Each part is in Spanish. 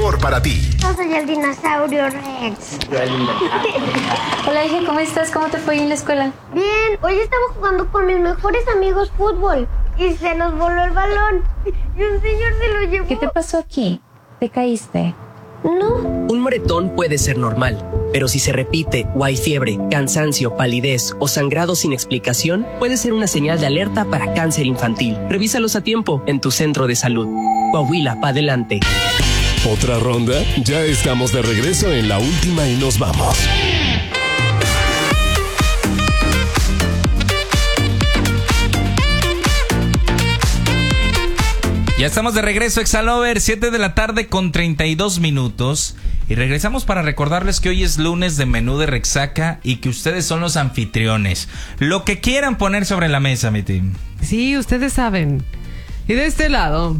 mejor para ti. Yo soy el dinosaurio Rex. Hola, hija, ¿cómo estás? ¿Cómo te fue en la escuela? Bien, hoy estaba jugando con mis mejores amigos fútbol y se nos voló el balón y un señor se lo llevó. ¿Qué te pasó aquí? ¿Te caíste? No. Un moretón puede ser normal, pero si se repite o hay fiebre, cansancio, palidez o sangrado sin explicación, puede ser una señal de alerta para cáncer infantil. Revísalos a tiempo en tu centro de salud. Coahuila, pa' adelante. ¿Otra ronda? Ya estamos de regreso en la última y nos vamos. Ya estamos de regreso, Exalover, 7 de la tarde con 32 minutos. Y regresamos para recordarles que hoy es lunes de menú de Rexaca y que ustedes son los anfitriones. Lo que quieran poner sobre la mesa, mi team. Sí, ustedes saben. Y de este lado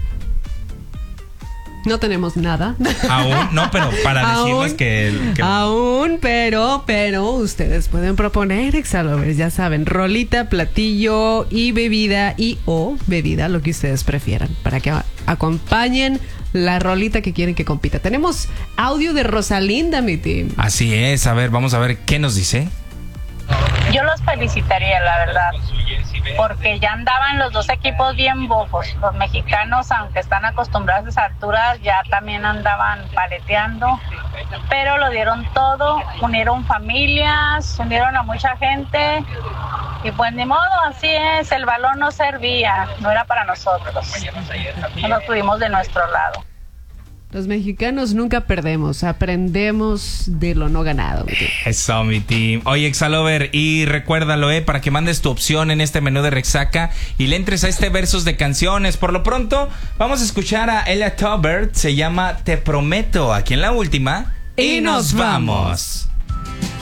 no tenemos nada. Aún, no, pero para decirles que Aún, pero ustedes pueden proponer, Exalovers, ya saben, rolita, platillo y bebida o bebida, lo que ustedes prefieran, para que acompañen la rolita que quieren que compita. Tenemos audio de Rosalinda, mi team. Así es, a ver, vamos a ver qué nos dice. Yo los felicitaría, la verdad, porque ya andaban los dos equipos bien bofos. Los mexicanos, aunque están acostumbrados a esas alturas, ya también andaban paleteando, pero lo dieron todo, unieron familias, unieron a mucha gente, y pues ni modo, así es, el balón no servía, no era para nosotros, no lo tuvimos de nuestro lado. Los mexicanos nunca perdemos, aprendemos de lo no ganado. Eso, mi team. Oye, Exalover, y recuérdalo, para que mandes tu opción en este menú de Rexaca y le entres a este versos de canciones. Por lo pronto, vamos a escuchar a Ella Tobert, se llama Te Prometo, aquí en la última. Y nos vamos.